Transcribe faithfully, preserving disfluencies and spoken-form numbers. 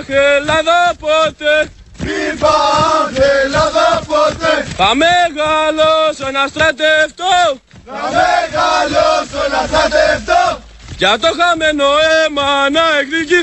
αχ Ελλάδα ποτέ, είπα αχ Ελλάδα ποτέ. Θα μεγαλώσω να στρατευτώ, θα μεγαλώσω να στρατευτώ, για το χαμένο αίμα να εκδικηθώ.